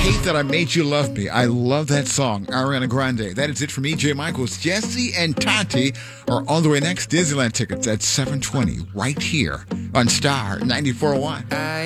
Hate That I Made You Love Me. I love that song. Ariana Grande. That is it from EJ Michaels. Jesse and Tati are on the way next. Disneyland tickets at 7:20 right here on Star 94.1.